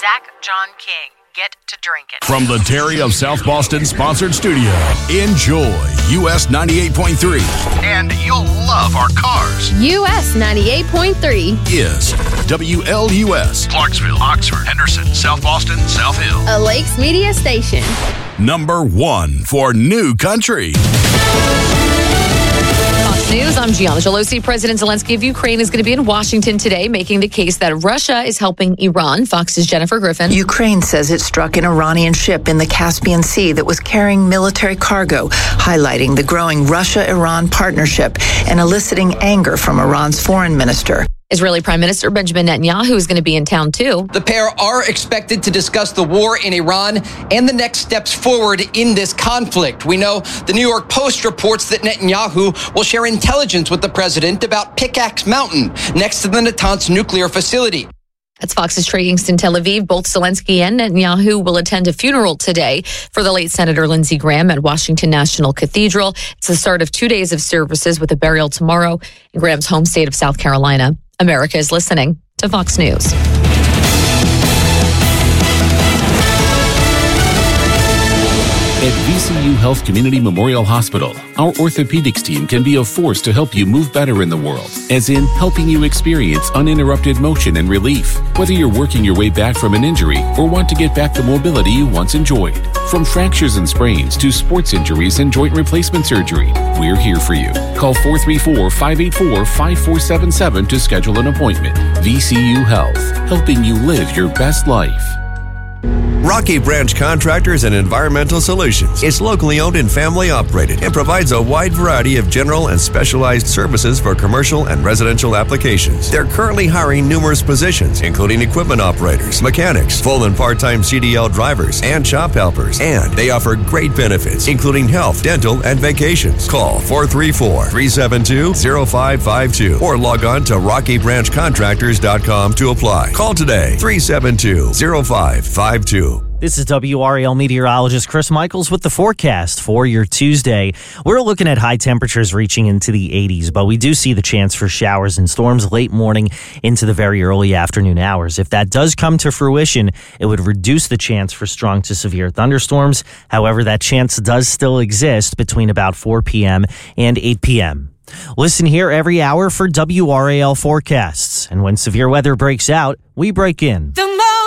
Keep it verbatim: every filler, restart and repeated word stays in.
Zach John King. Get to drink it. From the Terry of South Boston sponsored studio, enjoy U S ninety-eight point three. And you'll love our cars. U S ninety-eight point three is W L U S. Clarksville, Oxford, Henderson, South Boston, South Hill. A Lakes Media station. Number one for New Country. News, I'm Gianna Gelosi. President Zelensky of Ukraine is going to be in Washington today, making the case that Russia is helping Iran. Fox's Jennifer Griffin. Ukraine says it struck an Iranian ship in the Caspian Sea that was carrying military cargo, highlighting the growing Russia-Iran partnership and eliciting anger from Iran's foreign minister. Israeli Prime Minister Benjamin Netanyahu is going to be in town, too. The pair are expected to discuss the war in Iran and the next steps forward in this conflict. We know the New York Post reports that Netanyahu will share intelligence with the president about Pickaxe Mountain, next to the Natanz nuclear facility. That's Fox's Trey Kingston, Tel Aviv. Both Zelensky and Netanyahu will attend a funeral today for the late Senator Lindsey Graham at Washington National Cathedral. It's the start of two days of services with a burial tomorrow in Graham's home state of South Carolina. America is listening to Fox News. At V C U Health Community Memorial Hospital, our orthopedics team can be a force to help you move better in the world, as in helping you experience uninterrupted motion and relief, whether you're working your way back from an injury or want to get back the mobility you once enjoyed. From fractures and sprains to sports injuries and joint replacement surgery, we're here for you. Call four three four, five eight four, five four seven seven to schedule an appointment. V C U Health, helping you live your best life. Rocky Branch Contractors and Environmental Solutions is locally owned and family operated and provides a wide variety of general and specialized services for commercial and residential applications. They're currently hiring numerous positions, including equipment operators, mechanics, full and part-time C D L drivers, and shop helpers. And they offer great benefits, including health, dental, and vacations. Call four three four, three seven two, zero five five two or log on to rocky branch contractors dot com to apply. Call today, three seven two, zero five five two. This is W R A L meteorologist Chris Michaels with the forecast for your Tuesday. We're looking at high temperatures reaching into the eighties, but we do see the chance for showers and storms late morning into the very early afternoon hours. If that does come to fruition, it would reduce the chance for strong to severe thunderstorms. However, that chance does still exist between about four p.m. and eight p.m. Listen here every hour for W R A L forecasts. And when severe weather breaks out, we break in. The